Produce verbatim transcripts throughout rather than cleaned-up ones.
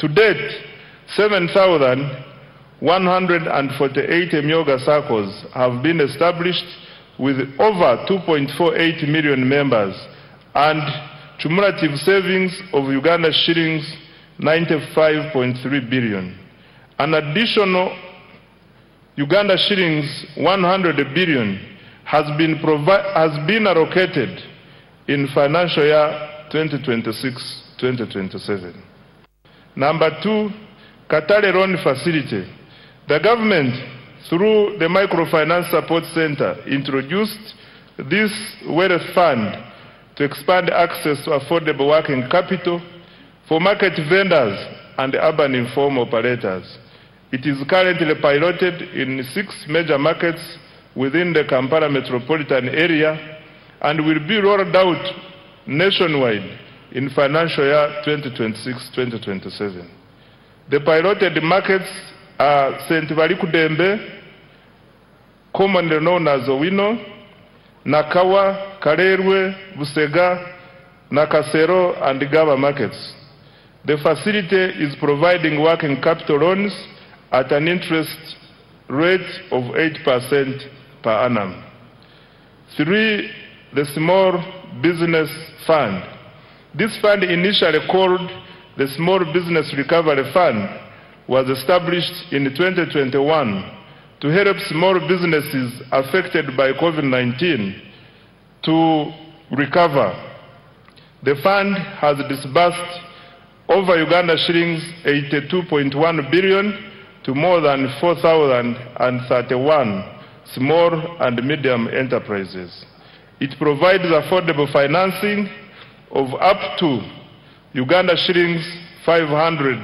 To date, seven thousand one hundred forty-eight Emyoga circles have been established with over two point four eight million members and cumulative savings of Uganda shillings ninety-five point three billion. An additional Uganda shillings one hundred billion has been, has been allocated in financial year twenty twenty-six twenty twenty-seven. Number two, Katale Loan Facility. The government, through the Microfinance Support Center, introduced this wealth fund to expand access to affordable working capital for market vendors and urban informal operators. It is currently piloted in six major markets within the Kampala metropolitan area and will be rolled out nationwide in financial year twenty twenty-six twenty twenty-seven. The piloted markets are Saint Valikudembe, commonly known as Owino, Nakawa, Karerwe, Busega, Nakasero, and Gaba markets. The facility is providing working capital loans at an interest rate of eight percent per annum. Three, the Small Business Fund. This fund, initially called the Small Business Recovery Fund, was established in twenty twenty-one to help small businesses affected by COVID nineteen to recover. The fund has disbursed over Uganda shillings eighty-two point one billion to more than four thousand thirty-one small and medium enterprises. It provides affordable financing of up to Uganda shillings five hundred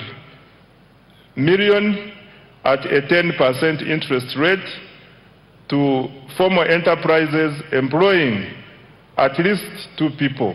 million at a ten percent interest rate to formal enterprises employing at least two people.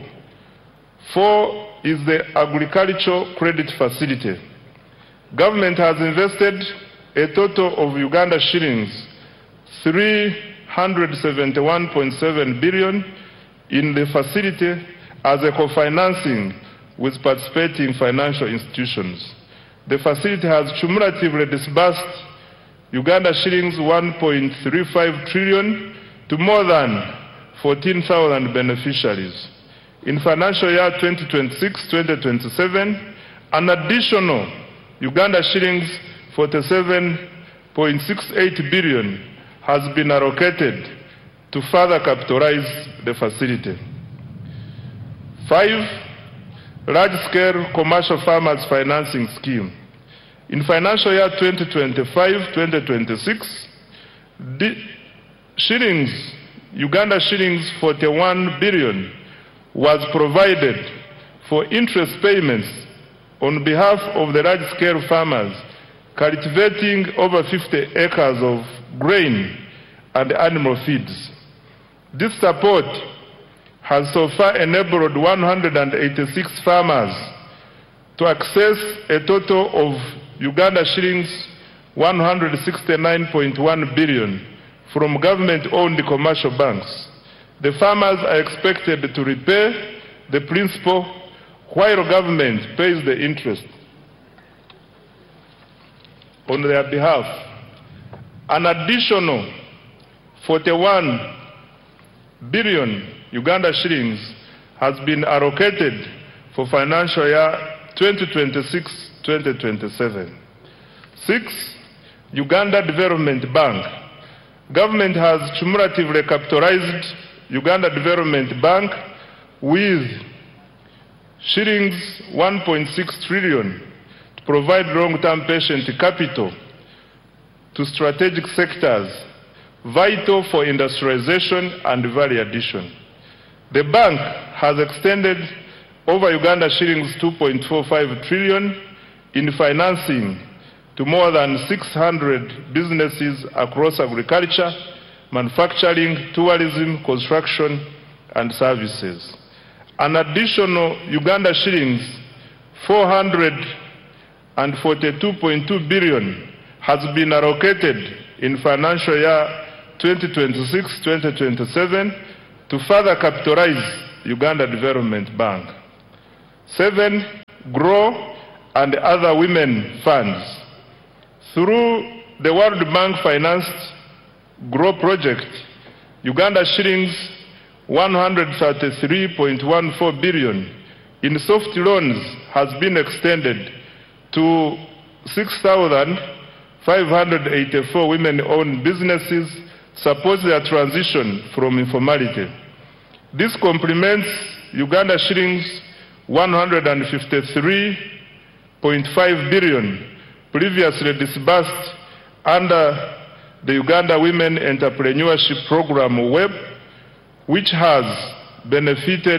Four is the Agricultural Credit Facility. Government has invested a total of Uganda shillings three hundred seventy-one point seven billion in the facility as a co-financing with participating financial institutions. The facility has cumulatively disbursed Uganda shillings one point three five trillion to more than fourteen thousand beneficiaries. In financial year twenty twenty-six twenty twenty-seven, an additional Uganda shillings forty-seven point six eight billion has been allocated to further capitalize the facility. Five, large-scale commercial farmers financing scheme. In financial year twenty twenty-five twenty twenty-six, shillings, Uganda shillings forty-one billion was provided for interest payments on behalf of the large-scale farmers cultivating over fifty acres of grain and animal feeds. This support has so far enabled one hundred eighty-six farmers to access a total of Uganda shillings one hundred sixty-nine point one billion from government-owned commercial banks. The farmers are expected to repay the principal while government pays the interest on their behalf. An additional forty-one billion Uganda shillings has been allocated for financial year twenty twenty-six twenty twenty-seven. Six, Uganda Development Bank. Government has cumulatively capitalized Uganda Development Bank with shillings one point six trillion to provide long-term patient capital to strategic sectors vital for industrialization and value addition. The bank has extended over Uganda shillings two point four five trillion in financing to more than six hundred businesses across agriculture, manufacturing, tourism, construction, and services. An additional Uganda shillings four hundred forty-two point two billion has been allocated in financial year twenty twenty-six twenty twenty-seven to further capitalize Uganda Development Bank. Seven, grow and other women funds. Through the World Bank financed GROW project, Uganda shillings one hundred thirty-three point one four billion in soft loans has been extended to six thousand five hundred eighty-four women-owned businesses support their transition from informality. This complements Uganda shillings one hundred fifty-three point five billion previously disbursed under the Uganda Women Entrepreneurship Program W E B, which has benefited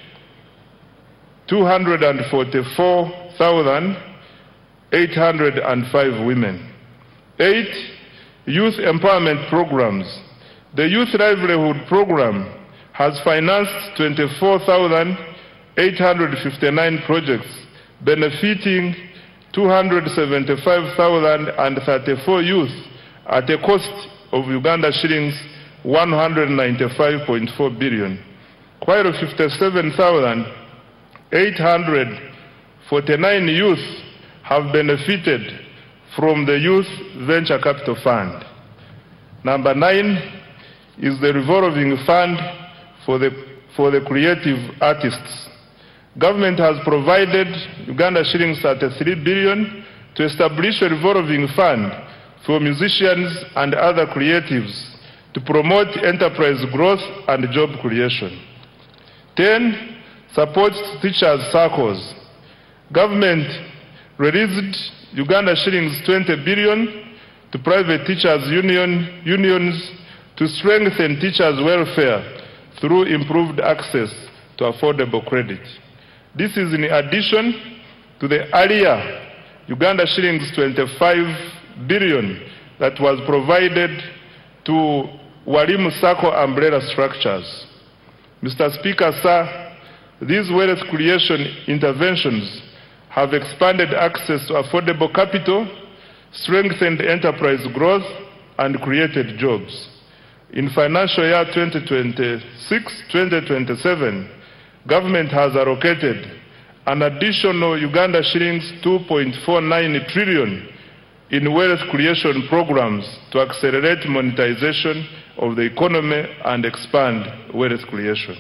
two hundred forty-four thousand eight hundred five women. Eight, youth empowerment programs. The Youth Livelihood Program has financed twenty-four thousand eight hundred fifty-nine projects benefiting two hundred seventy-five thousand thirty-four youth at a cost of Uganda shillings one hundred ninety-five point four billion, while fifty-seven thousand eight hundred forty-nine youth have benefited from the Youth Venture Capital Fund. Number nine is the revolving fund for the, for the creative artists. Government has provided Uganda shillings thirty-three billion to establish a revolving fund for musicians and other creatives to promote enterprise growth and job creation. ten. Support teachers' circles. Government released Uganda shillings twenty billion to private teachers' union, unions to strengthen teachers' welfare through improved access to affordable credit. This is in addition to the earlier Uganda shillings twenty-five billion that was provided to Walimu Sacco umbrella structures. Mister Speaker, sir, these wealth creation interventions have expanded access to affordable capital, strengthened enterprise growth, and created jobs. In financial year twenty twenty-six twenty twenty-seven, government has allocated an additional Uganda shillings two point four nine trillion in wealth creation programs to accelerate monetization of the economy and expand wealth creation.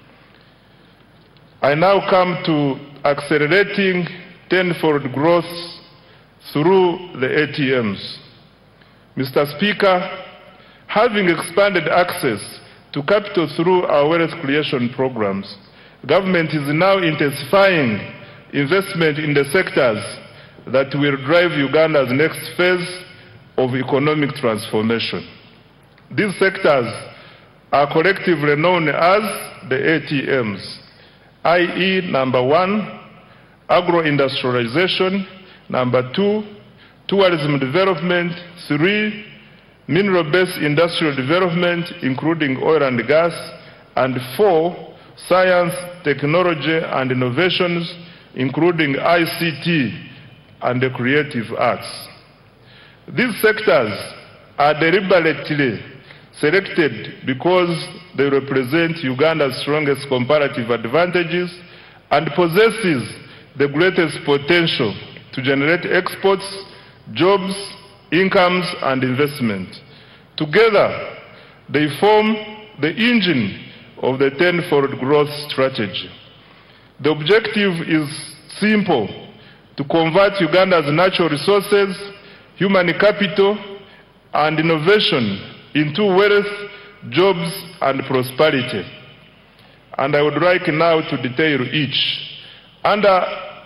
I now come to accelerating tenfold growth through the A T Ms. Mister Speaker, having expanded access to capital through our wealth creation programs, government is now intensifying investment in the sectors that will drive Uganda's next phase of economic transformation. These sectors are collectively known as the A T Ms, that is, number one, agro-industrialization, number two, tourism development, three, mineral-based industrial development, including oil and gas, and four, science, technology, and innovations, including I C T and the creative arts. These sectors are deliberately selected because they represent Uganda's strongest comparative advantages and possesses the greatest potential to generate exports, jobs, incomes, and investment. Together, they form the engine of the tenfold growth strategy. The objective is simple: to convert Uganda's natural resources, human capital, and innovation into wealth, jobs, and prosperity. And I would like now to detail each. Under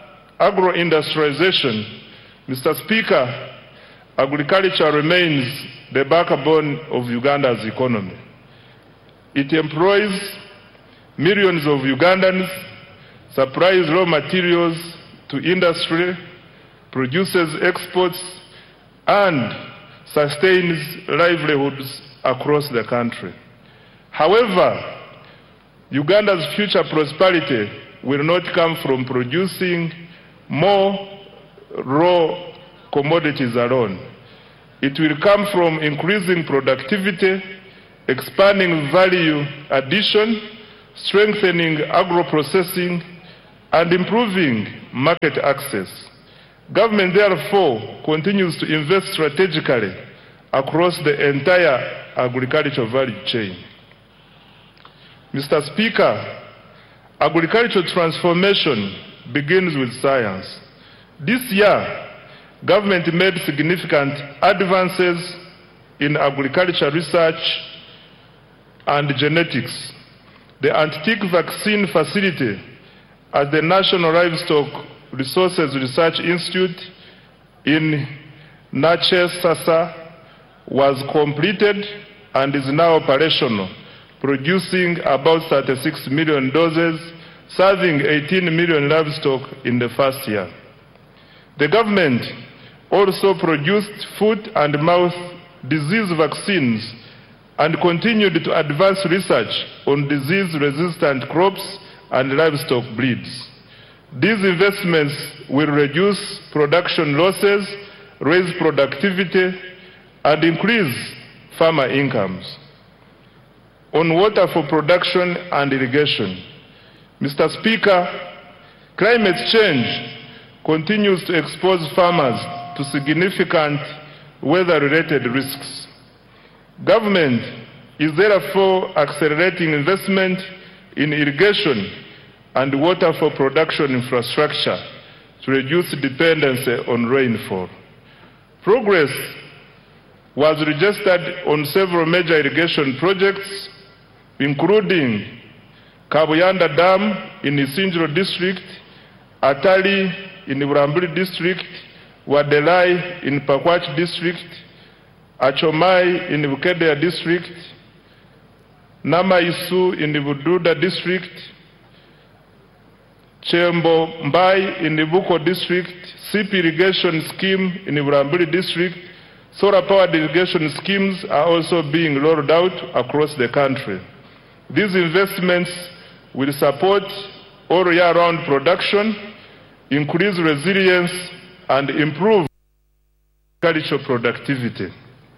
agro-industrialization, Mister Speaker, agriculture remains the backbone of Uganda's economy. It employs millions of Ugandans, supplies raw materials to industry, produces exports, and sustains livelihoods across the country. However, Uganda's future prosperity will not come from producing more raw commodities alone. It will come from increasing productivity, expanding value addition, strengthening agro-processing, and improving market access. Government therefore continues to invest strategically across the entire agricultural value chain. Mister Speaker, agricultural transformation begins with science. This year, government made significant advances in agricultural research and genetics. The Antique Vaccine Facility at the National Livestock Resources Research Institute in Natchez, Sasa, was completed and is now operational, producing about thirty-six million doses, serving eighteen million livestock in the first year. The government also produced foot and mouth disease vaccines and continued to advance research on disease-resistant crops and livestock breeds. These investments will reduce production losses, raise productivity, and increase farmer incomes. On water for production and irrigation, Mister Speaker, climate change continues to expose farmers to significant weather-related risks. Government is therefore accelerating investment in irrigation and water for production infrastructure to reduce dependency on rainfall. Progress was registered on several major irrigation projects, including Kabuyanda Dam in Isinjiro District, Atali in Burambuli District, Wadelai in Pakwach District, Achomai in Bukedea District, Namaisu in the Bududa District, Chembo Mbai in the Buko District, C P irrigation scheme in the Burambuli District. Solar-powered irrigation schemes are also being rolled out across the country. These investments will support all year-round production, increase resilience, and improve agricultural productivity.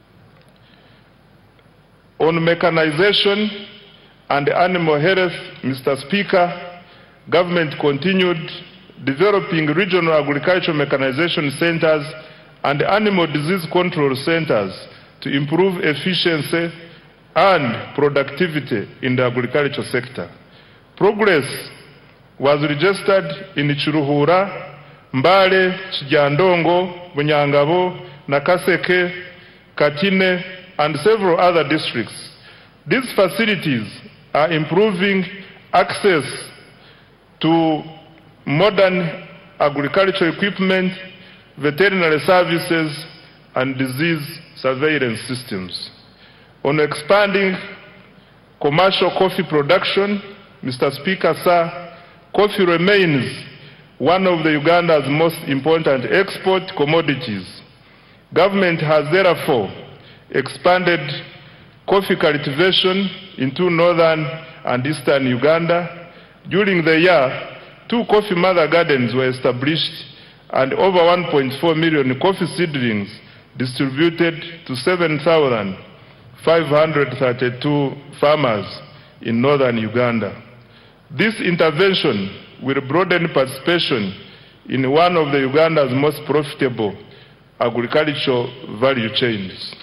On mechanization and animal health, Mister Speaker, government continued developing regional agricultural mechanization centers and animal disease control centers to improve efficiency and productivity in the agricultural sector. Progress was registered in Chiruhura, Mbale, Chijandongo, Bunyangabo, Nakaseke, Katine, and several other districts. These facilities are improving access to modern agricultural equipment, veterinary services, and disease surveillance systems. On expanding commercial coffee production, Mister Speaker, sir, coffee remains one of the Uganda's most important export commodities. Government has therefore expanded coffee cultivation into northern and eastern Uganda. During the year, two coffee mother gardens were established and over one point four million coffee seedlings distributed to seven thousand five hundred thirty-two farmers in northern Uganda. This intervention will broaden participation in one of the Uganda's most profitable agricultural value chains.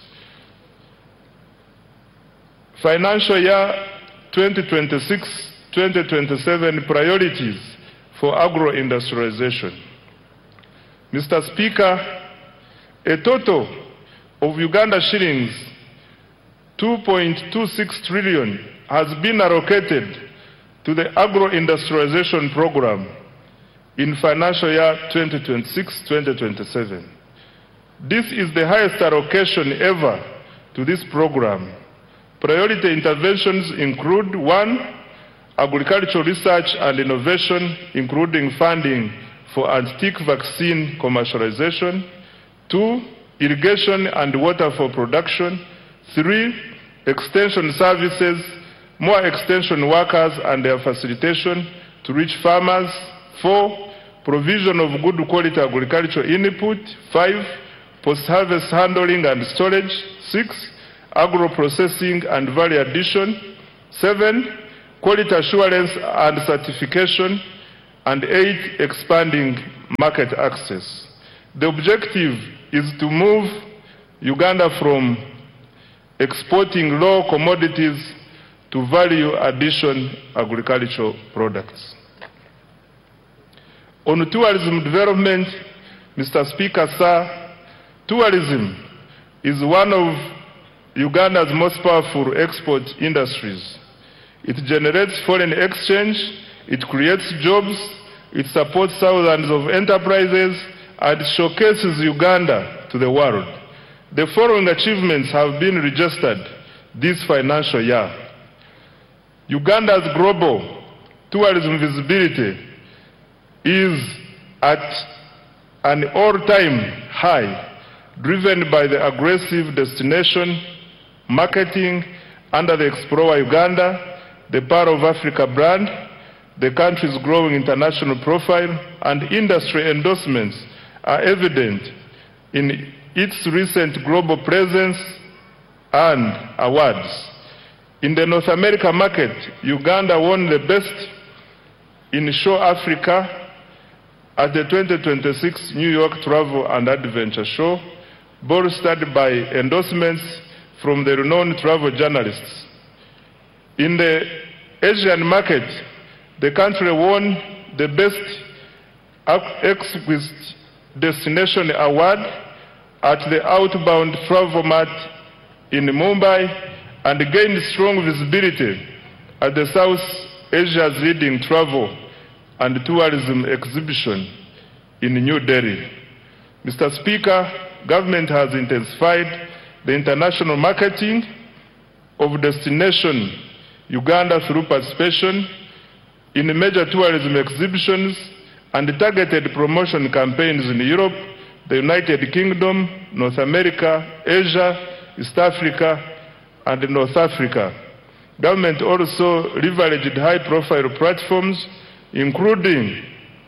Financial year twenty twenty-six twenty twenty-seven priorities for agro-industrialization. Mister Speaker, a total of Uganda shillings two point two six trillion has been allocated to the agro-industrialization program in financial year twenty twenty-six twenty twenty-seven. This is the highest allocation ever to this program. Priority interventions include: one, agricultural research and innovation, including funding for antique vaccine commercialization; two, irrigation and water for production; three, extension services, more extension workers and their facilitation to reach farmers; four, provision of good quality agricultural input; five, post-harvest handling and storage; six, agro-processing and value addition; seven, quality assurance and certification; and eight, expanding market access. The objective is to move Uganda from exporting low commodities to value addition agricultural products. On tourism development, Mister Speaker, sir, tourism is one of Uganda's most powerful export industries. It generates foreign exchange, it creates jobs, it supports thousands of enterprises, and showcases Uganda to the world. The following achievements have been registered this financial year. Uganda's global tourism visibility is at an all-time high, driven by the aggressive destination marketing under the Explore Uganda, the Power of Africa brand, the country's growing international profile, and industry endorsements are evident in its recent global presence and awards. In the North America market, Uganda won the Best in Show Africa at the twenty twenty-six New York Travel and Adventure Show, bolstered by endorsements from the renowned travel journalists. In the Asian market, the country won the Best Exquisite Destination Award at the Outbound Travel Mart in Mumbai and gained strong visibility at the South Asia's leading travel and tourism exhibition in New Delhi. Mister Speaker, government has intensified the international marketing of destination Uganda through participation in major tourism exhibitions and targeted promotion campaigns in Europe, the United Kingdom, North America, Asia, East Africa, and North Africa. Government also leveraged high-profile platforms, including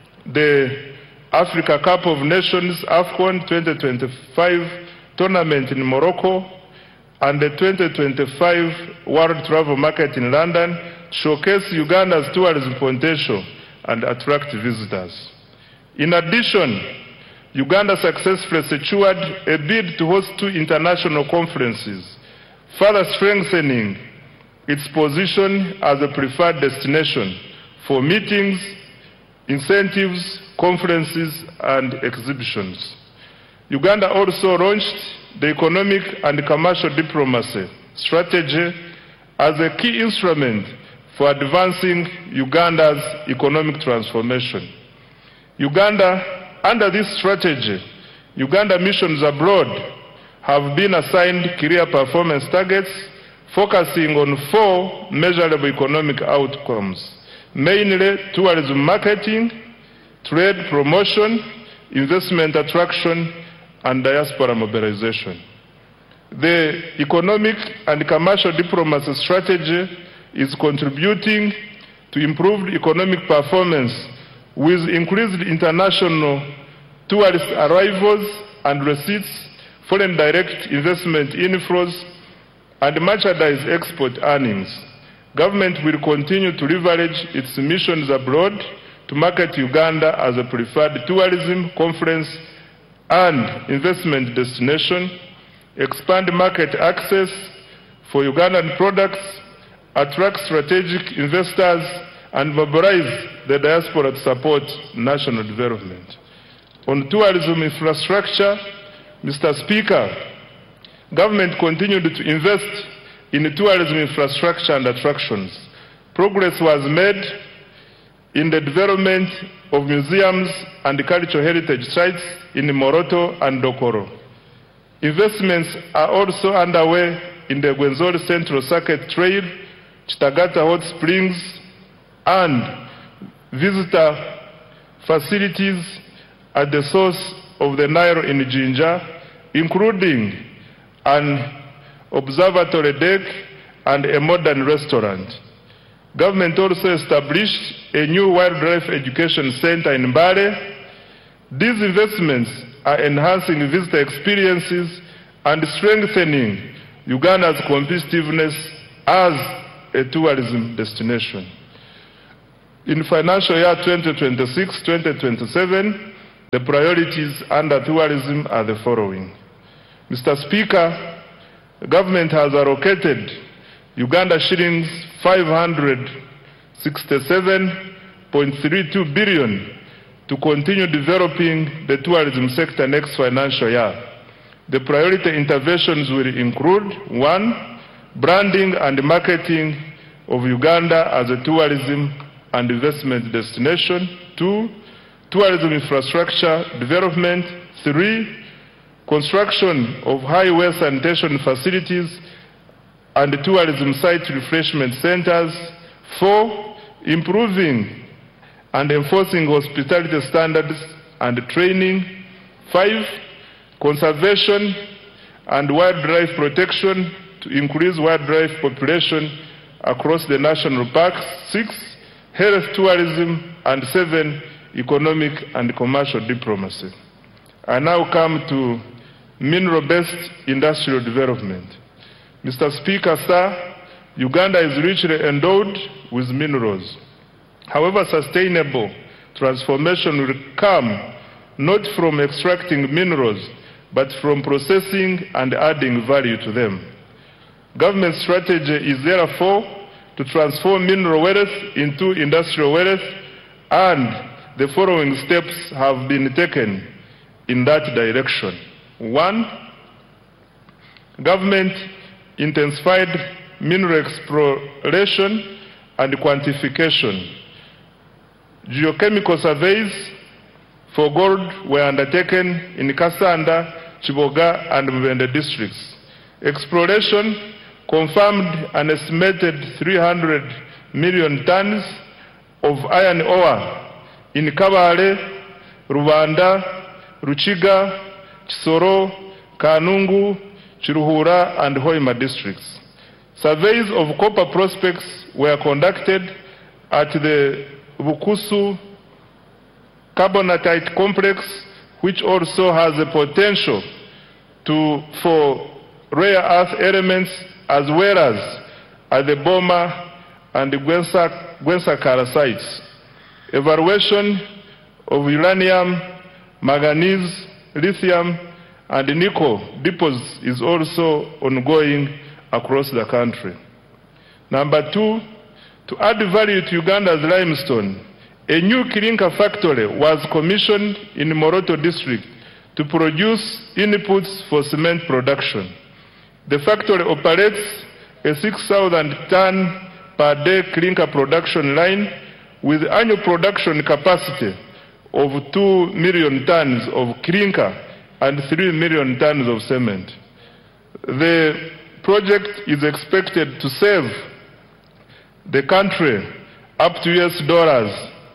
the Africa Cup of Nations AFCON twenty twenty-five tournament in Morocco and the twenty twenty-five World Travel Market in London, showcase Uganda's tourism potential and attract visitors. In addition, Uganda successfully secured a bid to host two international conferences, further strengthening its position as a preferred destination for meetings, incentives, conferences, and exhibitions. Uganda also launched the economic and commercial diplomacy strategy as a key instrument for advancing Uganda's economic transformation. Uganda, under this strategy, Uganda missions abroad have been assigned career performance targets focusing on four measurable economic outcomes, mainly tourism marketing, trade promotion, investment attraction, and diaspora mobilization. The economic and commercial diplomacy strategy is contributing to improved economic performance with increased international tourist arrivals and receipts, foreign direct investment inflows, and merchandise export earnings. Government will continue to leverage its missions abroad to market Uganda as a preferred tourism, conference, and investment destination, expand market access for Ugandan products, attract strategic investors, and mobilize the diaspora to support national development. On tourism infrastructure, Mister Speaker, government continued to invest in tourism infrastructure and attractions. Progress was made in the development of museums and cultural heritage sites in Moroto and Dokoro. Investments are also underway in the Gwenzori Central Circuit Trail, Chitagata Hot Springs, and visitor facilities at the source of the Nile in Jinja, including an observatory deck and a modern restaurant. Government also established a new wildlife education center in Mbale. These investments are enhancing visitor experiences and strengthening Uganda's competitiveness as a tourism destination. In financial year twenty twenty-six twenty twenty-seven, The priorities under tourism are the following. Mister Speaker, the government has allocated Uganda shillings five hundred sixty-seven point three two billion to continue developing the tourism sector next financial year. The priority interventions will include: one, branding and marketing of Uganda as a tourism and investment destination; two, tourism infrastructure development; three, construction of highway sanitation facilities and tourism site refreshment centers; four, improving and enforcing hospitality standards and training; five, conservation and wildlife protection to increase wildlife population across the national parks; six, health tourism; and seven, economic and commercial diplomacy. I now come to mineral-based industrial development. Mister Speaker, sir, Uganda is richly endowed with minerals. However, sustainable transformation will come not from extracting minerals, but from processing and adding value to them. Government strategy is therefore to transform mineral wealth into industrial wealth, and the following steps have been taken in that direction. One, government intensified mineral exploration and quantification. Geochemical surveys for gold were undertaken in Kasanda, Chiboga, and Mubende districts. Exploration confirmed an estimated three hundred million tons of iron ore in Kabale, Rwanda, Ruchiga, Chisoro, Kanungu, Chiruhura, and Hoima districts. Surveys of copper prospects were conducted at the Bukusu carbonatite complex, which also has the potential to, for rare earth elements, as well as at the Boma and the Gwensakara sites. Evaluation of uranium, manganese, lithium, and nickel deposits is also ongoing across the country. Number two, to add value to Uganda's limestone, a new clinker factory was commissioned in Moroto district to produce inputs for cement production. The factory operates a six thousand ton per day clinker production line with annual production capacity of two million tons of clinker and three million tons of cement. The project is expected to save the country up to U S dollars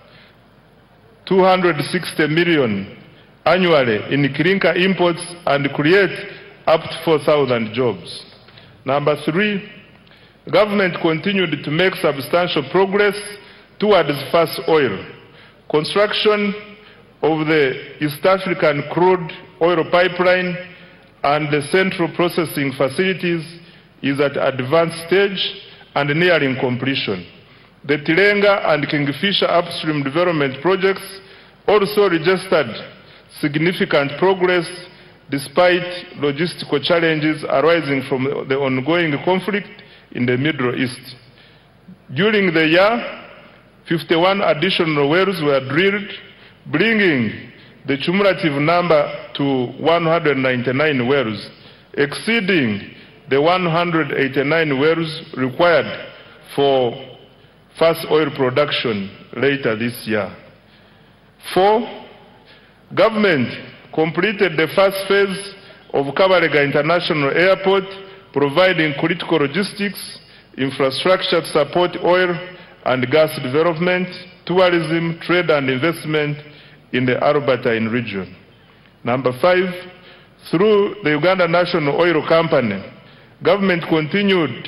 two hundred sixty million annually in clinker imports and create up to four thousand jobs. Number three, government continued to make substantial progress towards fast oil. Construction of the East African crude oil pipeline and the central processing facilities is at advanced stage and nearing completion. The Tilenga and Kingfisher upstream development projects also registered significant progress despite logistical challenges arising from the ongoing conflict in the Middle East. During the year, fifty-one additional wells were drilled, bringing the cumulative number to one hundred ninety-nine wells, exceeding the one hundred eighty-nine wells required for fast oil production later this year. Four, government completed the first phase of Kabalega International Airport, providing critical logistics, infrastructure to support oil and gas development, tourism, trade and investment in the Albertine region. Number five, through the Uganda National Oil Company, government continued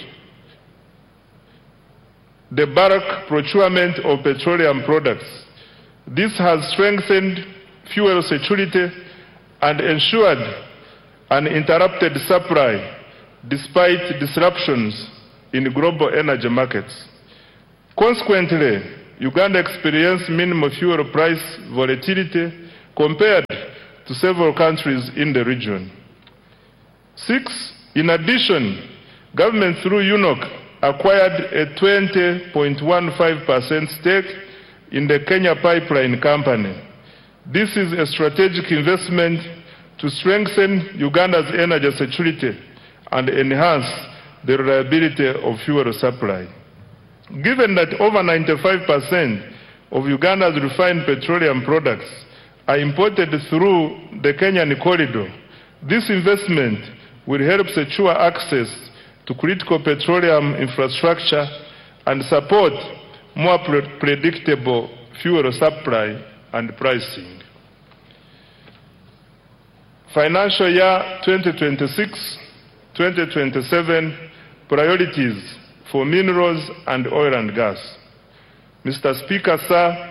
the bulk procurement of petroleum products. This has strengthened fuel security and ensured uninterrupted supply despite disruptions in global energy markets. Consequently, Uganda experienced minimal fuel price volatility compared to several countries in the region. Six, in addition, government through U N O C acquired a twenty point one five percent stake in the Kenya Pipeline Company. This is a strategic investment to strengthen Uganda's energy security and enhance the reliability of fuel supply. Given that over ninety-five percent of Uganda's refined petroleum products are imported through the Kenyan corridor, this investment will help secure access to critical petroleum infrastructure and support more pre predictable fuel supply and pricing. Financial year twenty twenty-six twenty twenty-seven priorities for minerals and oil and gas. Mister Speaker, sir,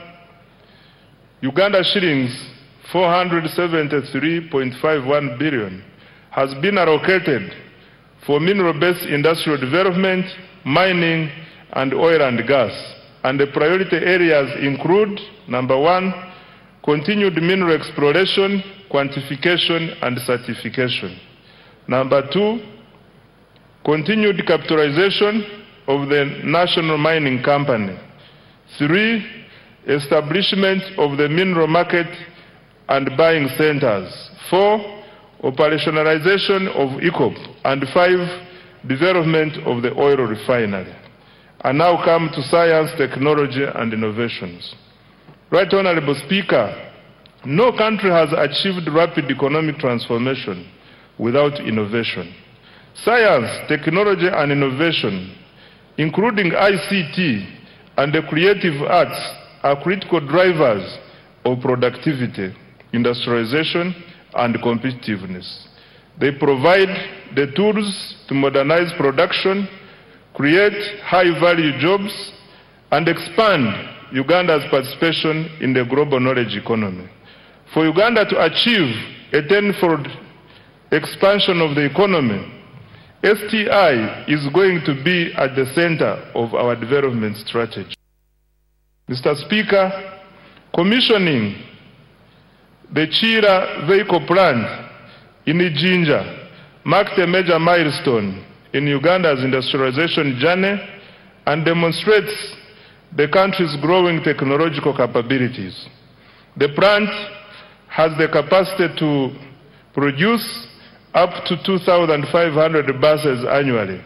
Uganda shillings four hundred seventy-three point five one billion has been allocated for mineral-based industrial development, mining, and oil and gas. And the priority areas include, number one, continued mineral exploration, quantification, and certification. Number two, continued capitalization of the National Mining Company. Three, establishment of the mineral market and buying centers. Four, operationalization of E C O P. And five, development of the oil refinery. I now come to science, technology, and innovations. Right Honorable Speaker, no country has achieved rapid economic transformation without innovation. Science, technology, and innovation, including I C T and the creative arts, are critical drivers of productivity, industrialization, and competitiveness. They provide the tools to modernize production, create high-value jobs, and expand Uganda's participation in the global knowledge economy. For Uganda to achieve a tenfold expansion of the economy, S T I is going to be at the center of our development strategy. Mister Speaker, commissioning the Chira vehicle plant in Ijinja marked a major milestone in Uganda's industrialization journey and demonstrates the country's growing technological capabilities. The plant has the capacity to produce up to two thousand five hundred buses annually.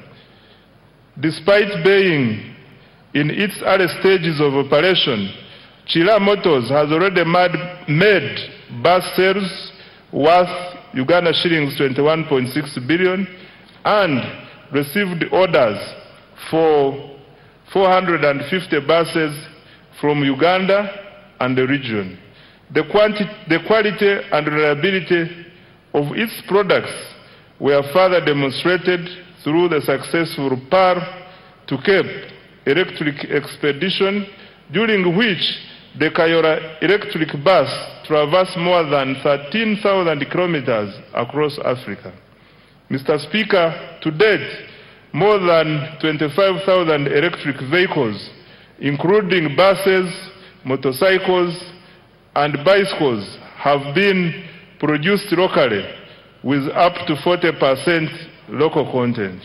Despite being in its early stages of operation, Chira Motors has already made bus sales worth Uganda shillings twenty-one point six billion and received orders for four hundred fifty buses from Uganda and the region. The, the quality and reliability of its products were further demonstrated through the successful P A R to Cape electric expedition, during which the Kayora electric bus traversed more than thirteen thousand kilometers across Africa. Mister Speaker, to date, more than twenty-five thousand electric vehicles, including buses, motorcycles, and bicycles, have been produced locally with up to forty percent local content.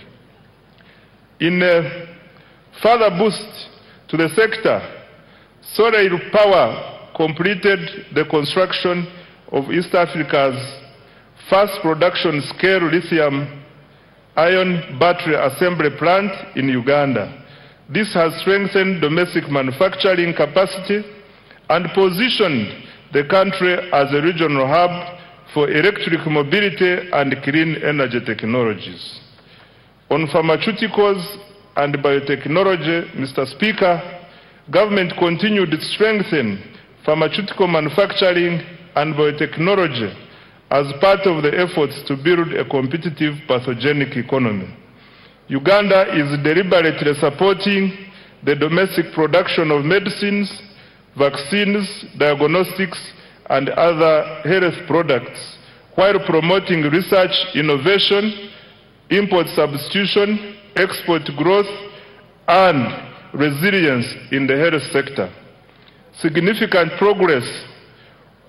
In a further boost to the sector, Solar Power completed the construction of East Africa's first production scale lithium ion battery assembly plant in Uganda. This has strengthened domestic manufacturing capacity and positioned the country as a regional hub for electric mobility and clean energy technologies. On pharmaceuticals and biotechnology, Mister Speaker, government continued to strengthen pharmaceutical manufacturing and biotechnology as part of the efforts to build a competitive pathogenic economy. Uganda is deliberately supporting the domestic production of medicines, vaccines, diagnostics, and other health products, while promoting research, innovation, import substitution, export growth, and resilience in the health sector. Significant progress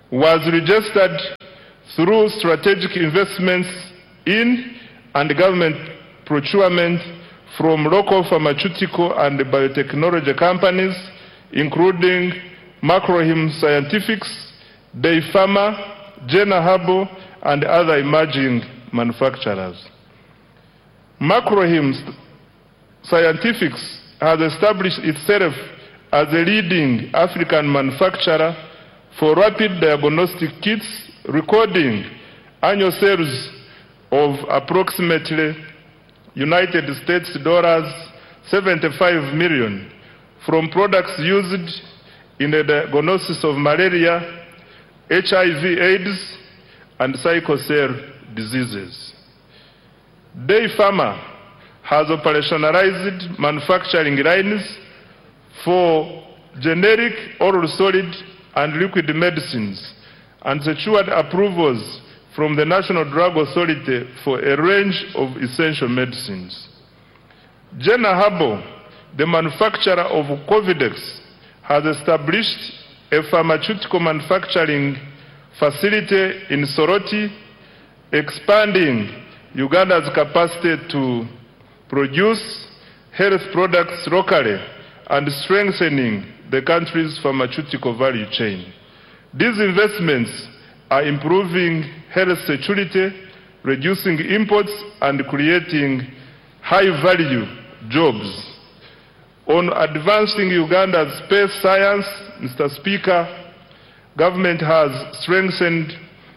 was registered through strategic investments in and government procurement from local pharmaceutical and biotechnology companies, including Macrohim Scientifics, Day Pharma, Jenner Herbal, and other emerging manufacturers. Macrohim Scientifics has established itself as a leading African manufacturer for rapid diagnostic kits, recording annual sales of approximately United States dollars seventy-five million from products used in the diagnosis of malaria, H I V AIDS, and sickle cell diseases. Day Pharma has operationalized manufacturing lines for generic, oral solid, and liquid medicines and secured approvals from the National Drug Authority for a range of essential medicines. Jenner Herbal, the manufacturer of Covidex, has established a pharmaceutical manufacturing facility in Soroti, expanding Uganda's capacity to produce health products locally and strengthening the country's pharmaceutical value chain. These investments are improving health security, reducing imports, and creating high-value jobs. On advancing Uganda's space science, Mister Speaker, government has strengthened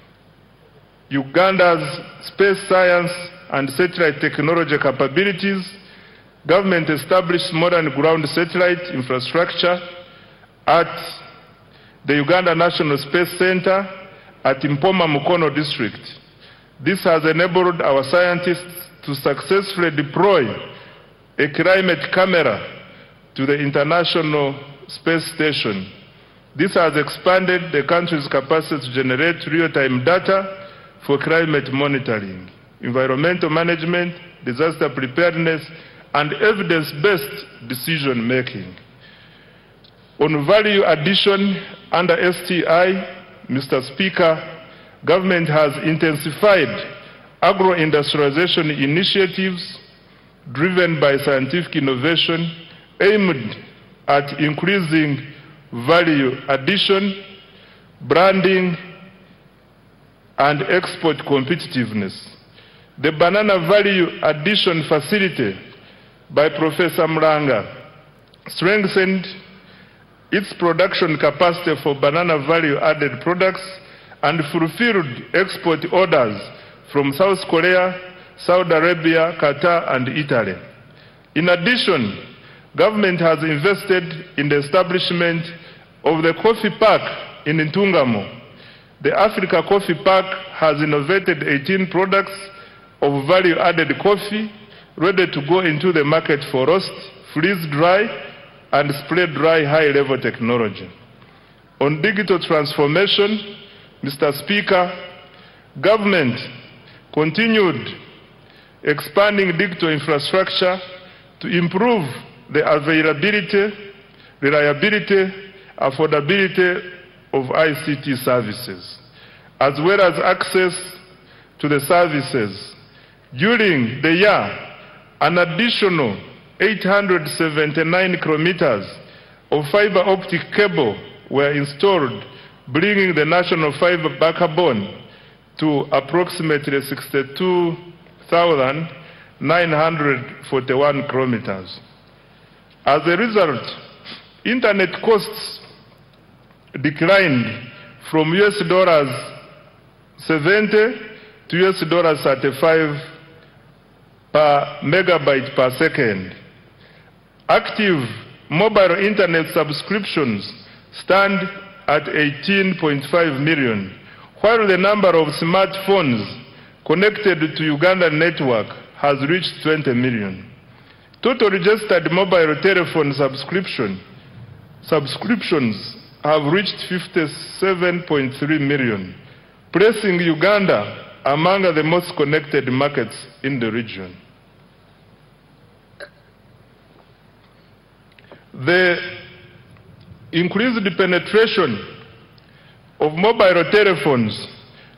Uganda's space science and satellite technology capabilities. Government established modern ground satellite infrastructure at the Uganda National Space Center at Mpoma Mukono district. This has enabled our scientists to successfully deploy a climate camera to the International Space Station. This has expanded the country's capacity to generate real-time data for climate monitoring, environmental management, disaster preparedness, and evidence-based decision-making. On value addition under S T I, Mister Speaker, government has intensified agro-industrialization initiatives driven by scientific innovation aimed at increasing value addition, branding, and export competitiveness. The Banana Value Addition Facility by Professor Mlanga strengthened its production capacity for banana value-added products and fulfilled export orders from South Korea, Saudi Arabia, Qatar, and Italy. In addition, government has invested in the establishment of the Coffee Park in Ntungamo. The Africa Coffee Park has innovated eighteen products of value-added coffee ready to go into the market for roast, freeze-dry, and spray-dry high-level technology. On digital transformation, Mister Speaker, government continued expanding digital infrastructure to improve the availability, reliability, affordability of I C T services, as well as access to the services. During the year, an additional eight hundred seventy-nine kilometers of fiber optic cable were installed, bringing the national fiber backbone to approximately sixty-two thousand nine hundred forty-one kilometers. As a result, internet costs declined from U S dollars seventy to U S dollars thirty-five per megabyte per second. Active mobile internet subscriptions stand at eighteen point five million, while the number of smartphones connected to Ugandan network has reached twenty million. Total registered mobile telephone subscription, subscriptions have reached fifty-seven point three million, placing Uganda among the most connected markets in the region. The increased penetration of mobile telephones